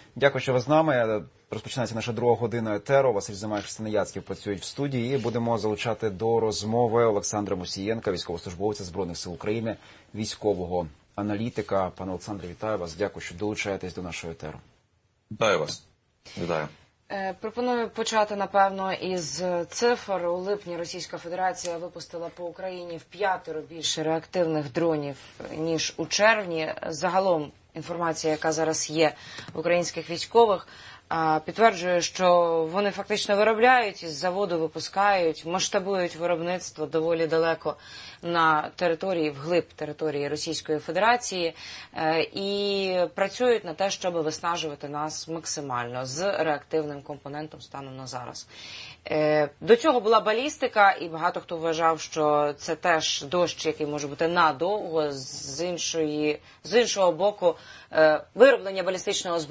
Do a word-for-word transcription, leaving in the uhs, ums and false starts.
Дякую, що ви з нами. Розпочинається наша друга година етеру. Василь Замаєв, Христина Яцьків працюють в студії. І будемо залучати до розмови Олександра Мусієнка, військовослужбовця Збройних сил України, військового аналітика. Пане Олександре, вітаю вас. Дякую, що долучаєтесь до нашого етеру. Вітаю вас. Вітаю. Пропоную почати, напевно, із цифр. У липні Російська Федерація випустила по Україні в п'ятеро більше реактивних дронів, ніж у червні. Загалом інформація, яка зараз є в українських військових, підтверджує, що вони фактично виробляють, із заводу випускають, масштабують виробництво доволі далеко на території, вглиб території Російської Федерації і працюють на те, щоб виснажувати нас максимально з реактивним компонентом станом на зараз. До цього була балістика, і багато хто вважав, що це теж дощ, який може бути надовго. З іншої, з іншого боку, вироблення балістичного озброєння